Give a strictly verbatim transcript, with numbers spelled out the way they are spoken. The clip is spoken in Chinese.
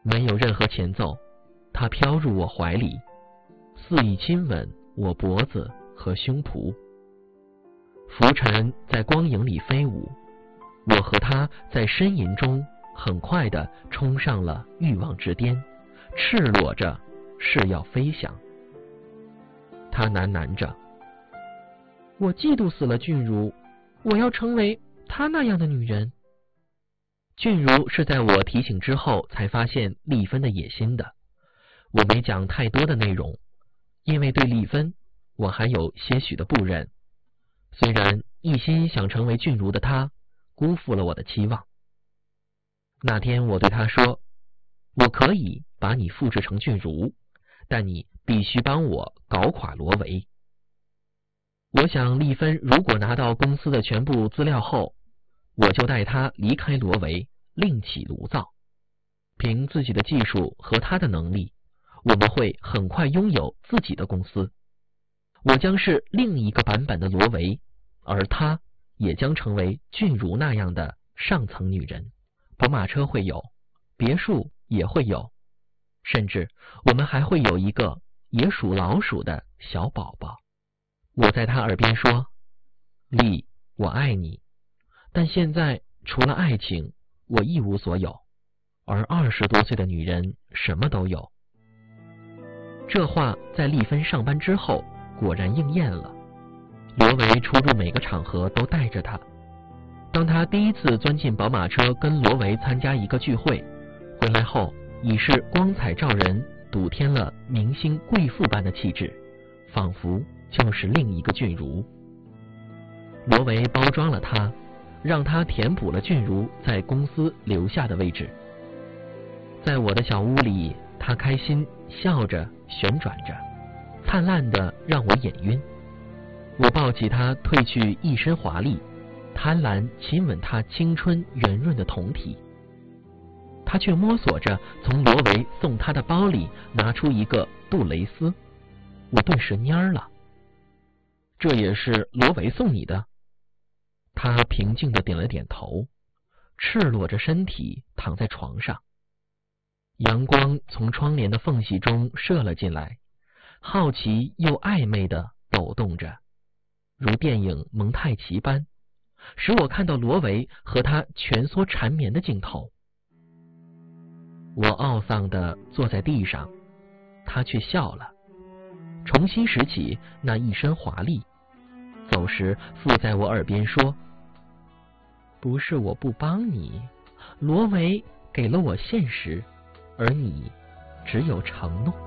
没有任何前奏，他飘入我怀里，肆意亲吻我脖子和胸脯。浮尘在光影里飞舞，我和他在呻吟中很快地冲上了欲望之巅，赤裸着誓要飞翔。他喃喃着，我嫉妒死了俊如，我要成为她那样的女人。俊如是在我提醒之后才发现丽芬的野心的，我没讲太多的内容，因为对丽芬我还有些许的不忍。虽然一心想成为俊如的他辜负了我的期望。那天我对他说，我可以把你复制成俊如，但你必须帮我搞垮罗维。我想丽芬如果拿到公司的全部资料后，我就带他离开罗维，另起炉灶。凭自己的技术和他的能力，我们会很快拥有自己的公司。我将是另一个版本的罗维，而她也将成为俊如那样的上层女人。宝马车会有，别墅也会有，甚至我们还会有一个也属老鼠的小宝宝。我在她耳边说，丽，我爱你，但现在除了爱情，我一无所有，而二十多岁的女人什么都有。这话在丽芬上班之后果然应验了。罗维出入每个场合都带着她。当他第一次钻进宝马车跟罗维参加一个聚会，回来后已是光彩照人，赌添了明星贵妇般的气质，仿佛就是另一个俊如。罗维包装了他，让他填补了俊如在公司留下的位置。在我的小屋里，他开心笑着旋转着，灿烂的让我眼晕。我抱起他褪去一身华丽，贪婪亲吻他青春圆润的胴体。他却摸索着从罗维送他的包里拿出一个杜蕾斯，我顿时蔫了。这也是罗维送你的？他平静地点了点头，赤裸着身体躺在床上。阳光从窗帘的缝隙中射了进来，好奇又暧昧地抖动着，如电影蒙太奇般，使我看到罗维和他蜷缩缠绵的镜头。我懊丧地坐在地上，他却笑了，重新拾起那一身华丽，走时附在我耳边说，不是我不帮你，罗维给了我现实，而你只有承诺。